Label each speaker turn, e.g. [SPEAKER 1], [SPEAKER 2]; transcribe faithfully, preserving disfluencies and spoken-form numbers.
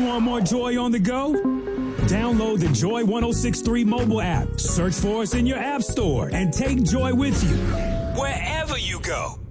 [SPEAKER 1] want more Joy on the go? Download the Joy ten sixty-three mobile app. Search for us in your app store and take Joy with you wherever you go.